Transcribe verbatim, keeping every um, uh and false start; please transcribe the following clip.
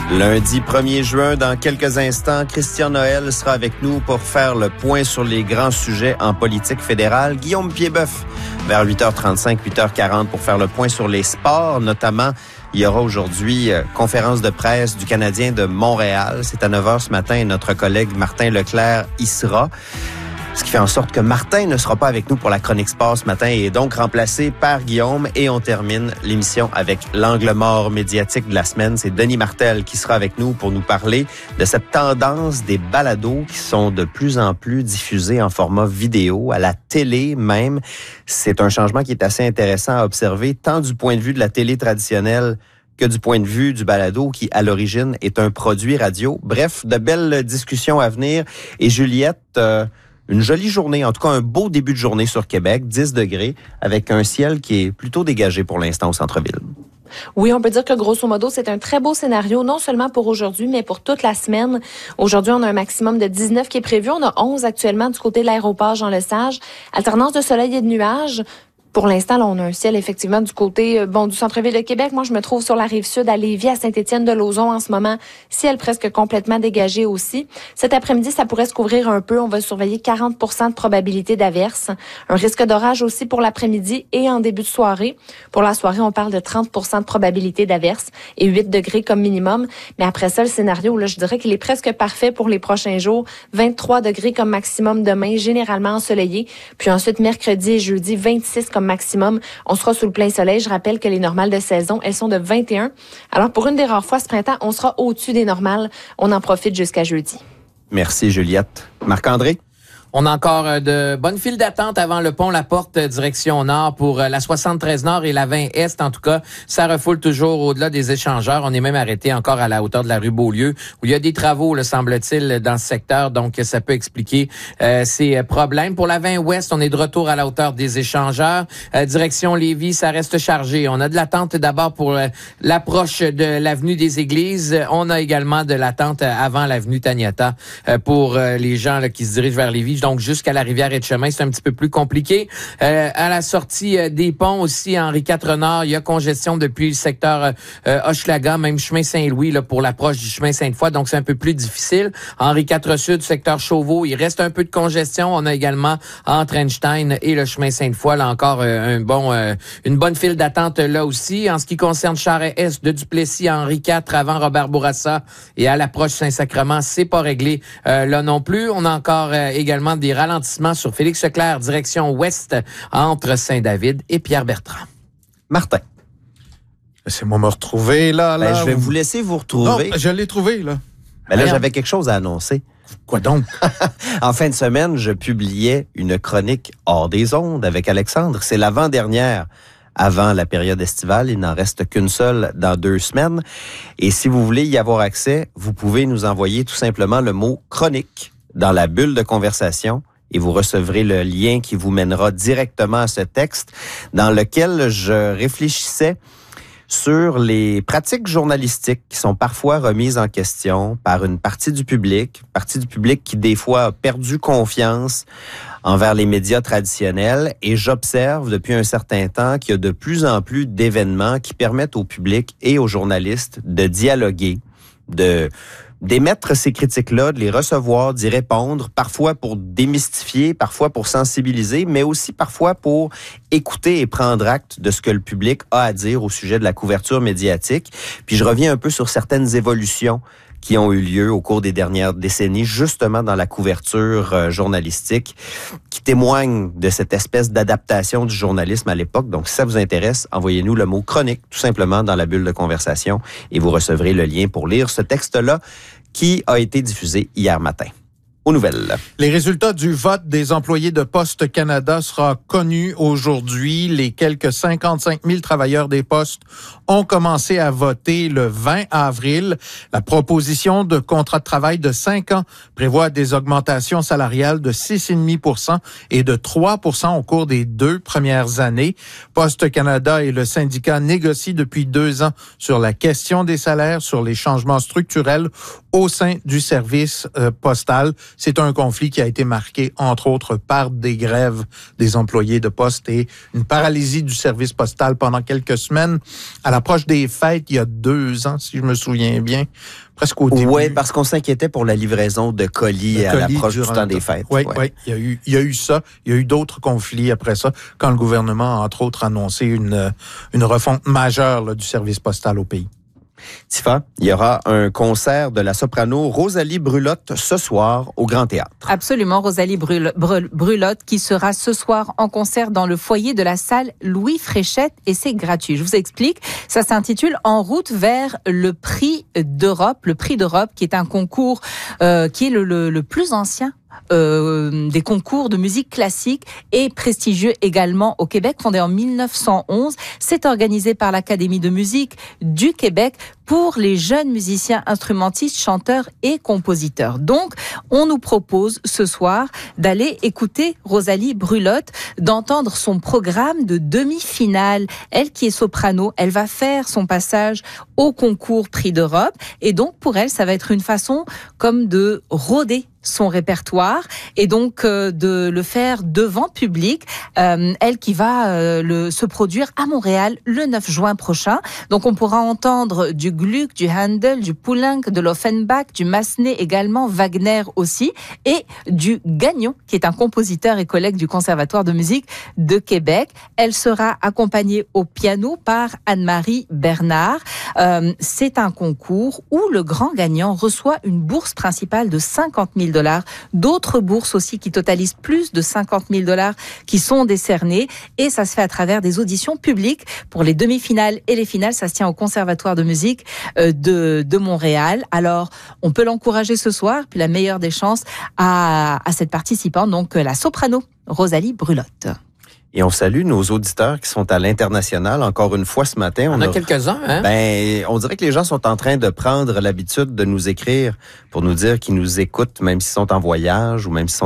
Lundi premier juin, dans quelques instants, Christian Noël sera avec nous pour faire le point sur les grands sujets en politique fédérale. Guillaume Piedboeuf, vers huit heures trente-cinq, huit heures quarante, pour faire le point sur les sports, notamment. Il y aura aujourd'hui euh, conférence de presse du Canadien de Montréal. C'est à neuf heures ce matin et notre collègue Martin Leclerc y sera. Ce qui fait en sorte que Martin ne sera pas avec nous pour la chronique sport ce matin et est donc remplacé par Guillaume. Et on termine l'émission avec l'angle mort médiatique de la semaine. C'est Denis Martel qui sera avec nous pour nous parler de cette tendance des balados qui sont de plus en plus diffusés en format vidéo, à la télé même. C'est un changement qui est assez intéressant à observer, tant du point de vue de la télé traditionnelle que du point de vue du balado qui, à l'origine, est un produit radio. Bref, de belles discussions à venir. Et Juliette... Euh, Une jolie journée, en tout cas un beau début de journée sur Québec, dix degrés, avec un ciel qui est plutôt dégagé pour l'instant au centre-ville. Oui, on peut dire que grosso modo, c'est un très beau scénario, non seulement pour aujourd'hui, mais pour toute la semaine. Aujourd'hui, on a un maximum de dix-neuf qui est prévu. On a onze actuellement du côté de l'aéroport Jean-Lesage. Alternance de soleil et de nuages. Pour l'instant, là, on a un ciel effectivement du côté bon du centre-ville de Québec. Moi, je me trouve sur la Rive-Sud, à Lévis, à Saint-Étienne-de-Lauzon en ce moment. Ciel presque complètement dégagé aussi. Cet après-midi, ça pourrait se couvrir un peu. On va surveiller quarante pour cent de probabilité d'averse. Un risque d'orage aussi pour l'après-midi et en début de soirée. Pour la soirée, on parle de trente pour cent de probabilité d'averse et huit degrés comme minimum. Mais après ça, le scénario, là, je dirais qu'il est presque parfait pour les prochains jours. vingt-trois degrés comme maximum demain, généralement ensoleillé. Puis ensuite, mercredi et jeudi, vingt-six comme maximum. On sera sous le plein soleil. Je rappelle que les normales de saison, elles sont de vingt et un. Alors, pour une des rares fois ce printemps, on sera au-dessus des normales. On en profite jusqu'à jeudi. Merci, Juliette. Marc-André? On a encore de bonnes files d'attente avant le pont La Porte, direction nord pour la soixante-treize Nord et la vingt Est. En tout cas, ça refoule toujours au-delà des échangeurs. On est même arrêté encore à la hauteur de la rue Beaulieu, où il y a des travaux, le semble-t-il, dans ce secteur. Donc, ça peut expliquer euh, ces problèmes. Pour la vingt Ouest, on est de retour à la hauteur des échangeurs. Euh, direction Lévis, ça reste chargé. On a de l'attente d'abord pour euh, l'approche de l'avenue des Églises. On a également de l'attente avant l'avenue Taniata euh, pour euh, les gens là, qui se dirigent vers Lévis. Donc, jusqu'à la Rivière-et-Chemin, c'est un petit peu plus compliqué. Euh, à la sortie euh, des ponts aussi, Henri quatre Nord, il y a congestion depuis le secteur euh, Hochelaga, même chemin Saint-Louis là, pour l'approche du chemin Sainte-Foy, donc c'est un peu plus difficile. Henri quatre Sud, secteur Chauveau, il reste un peu de congestion. On a également entre Einstein et le chemin Sainte-Foy, là encore euh, un bon, euh, une bonne file d'attente là aussi. En ce qui concerne Charest-Est, de Duplessis à Henri quatre, avant Robert Bourassa et à l'approche Saint-Sacrement, c'est pas réglé euh, là non plus. On a encore euh, également des ralentissements sur Félix-Leclerc, direction ouest, entre Saint-David et Pierre-Bertrand. Martin. Laissez-moi me retrouver, là. là. Ben, je vais vous laisser vous retrouver. Non, je l'ai trouvé, là. Mais là, j'avais quelque chose à annoncer. Quoi donc? En fin de semaine, je publiais une chronique hors des ondes avec Alexandre. C'est l'avant-dernière avant la période estivale. Il n'en reste qu'une seule dans deux semaines. Et si vous voulez y avoir accès, vous pouvez nous envoyer tout simplement le mot « chronique » dans la bulle de conversation et vous recevrez le lien qui vous mènera directement à ce texte dans lequel je réfléchissais sur les pratiques journalistiques qui sont parfois remises en question par une partie du public, partie du public qui des fois a perdu confiance envers les médias traditionnels. Et j'observe depuis un certain temps qu'il y a de plus en plus d'événements qui permettent au public et aux journalistes de dialoguer, de d'émettre ces critiques-là, de les recevoir, d'y répondre, parfois pour démystifier, parfois pour sensibiliser, mais aussi parfois pour écouter et prendre acte de ce que le public a à dire au sujet de la couverture médiatique. Puis je reviens un peu sur certaines évolutions qui ont eu lieu au cours des dernières décennies, justement dans la couverture euh, journalistique, qui témoignent de cette espèce d'adaptation du journalisme à l'époque. Donc, si ça vous intéresse, envoyez-nous le mot « chronique » tout simplement dans la bulle de conversation et vous recevrez le lien pour lire ce texte-là qui a été diffusé hier matin. Aux nouvelles. Les résultats du vote des employés de Poste Canada seront connus aujourd'hui. Les quelques cinquante-cinq mille travailleurs des postes ont commencé à voter le vingt avril. La proposition de contrat de travail de cinq ans prévoit des augmentations salariales de six virgule cinq pour cent et de trois pour cent au cours des deux premières années. Poste Canada et le syndicat négocient depuis deux ans sur la question des salaires, sur les changements structurels au sein du service euh, postal. C'est un conflit qui a été marqué, entre autres, par des grèves des employés de poste et une paralysie du service postal pendant quelques semaines. À l'approche des fêtes, il y a deux ans, si je me souviens bien, presque au début. Oui, parce qu'on s'inquiétait pour la livraison de colis, à l'approche du temps des fêtes. Oui, ouais. oui, il y a eu, il y a eu ça. Il y a eu d'autres conflits après ça, quand le gouvernement a, entre autres, annoncé une, une refonte majeure là, du service postal au pays. Tifa, il y aura un concert de la soprano Rosalie Brulotte ce soir au Grand Théâtre. Absolument, Rosalie Brul- Brul- Brulotte qui sera ce soir en concert dans le foyer de la salle Louis Fréchette et c'est gratuit. Je vous explique, ça s'intitule En route vers le prix d'Europe, le prix d'Europe qui est un concours euh, qui est le, le, le plus ancien Euh, des concours de musique classique et prestigieux également au Québec, fondé en mille neuf cent onze. C'est organisé par l'Académie de musique du Québec pour les jeunes musiciens, instrumentistes, chanteurs et compositeurs. Donc, on nous propose ce soir d'aller écouter Rosalie Brulotte, d'entendre son programme de demi-finale. Elle qui est soprano, elle va faire son passage au concours Prix d'Europe et donc pour elle, ça va être une façon comme de rôder son répertoire et donc euh, de le faire devant public. Euh, elle qui va euh, le, se produire à Montréal le neuf juin prochain. Donc on pourra entendre du Gluck, du Handel, du Poulenc, de l'Offenbach, du Massenet également, Wagner aussi, et du Gagnon, qui est un compositeur et collègue du Conservatoire de musique de Québec. Elle sera accompagnée au piano par Anne-Marie Bernard. Euh, c'est un concours où le grand gagnant reçoit une bourse principale de cinquante mille dollars, d'autres bourses aussi qui totalisent plus de cinquante mille dollars qui sont décernées et ça se fait à travers des auditions publiques pour les demi-finales et les finales. Ça se tient au Conservatoire de musique de, de Montréal. Alors, on peut l'encourager ce soir, puis la meilleure des chances à, à cette participante, donc la soprano Rosalie Brulotte. Et on salue nos auditeurs qui sont à l'international encore une fois ce matin. On, on a, a quelques-uns, hein? Ben, on dirait que les gens sont en train de prendre l'habitude de nous écrire pour nous dire qu'ils nous écoutent, même s'ils sont en voyage ou même s'ils sont